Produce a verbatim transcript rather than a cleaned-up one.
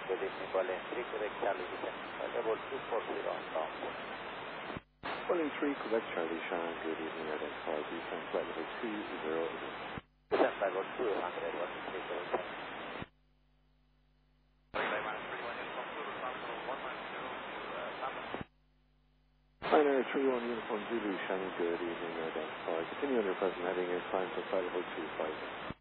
Good evening, Berlin three, Quebec Charlie, descend level two four zero on down. Berlin three, Quebec Charlie, Sean, good evening, identify descent flight level two zero eight. Descent level two hundred, one three zero seven. Niner three one Uniform Zulu, Shannon, good evening, identify. Continue on your present heading and climb to flight level two five.